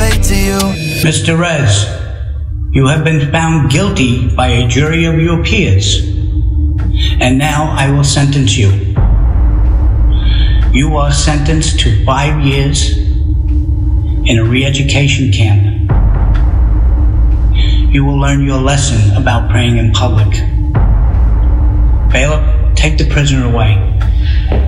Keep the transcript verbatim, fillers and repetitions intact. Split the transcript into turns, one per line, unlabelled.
relate to you.
Mister Rez, you have been found guilty by a jury of your peers, and now I will sentence you. You are sentenced to five years in a re-education camp. You will learn your lesson about praying in public. Bailiff, take the prisoner away.